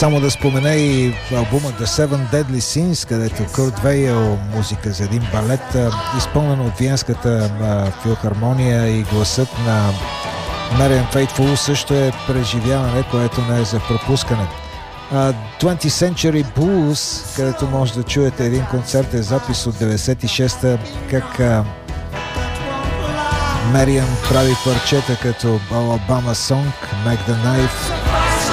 само да спомена и албума The Seven Deadly Sins, където Курт Вейл, музика за един балет, изпълнена от Виенската филхармония, и гласът на Мариан Фейтфул също е преживяване, което не е за пропускане. 20th Century Blues, където може да чуете един концертен запис от 96-та, как Мариан прави парчета като Alabama Song, Make the Knife,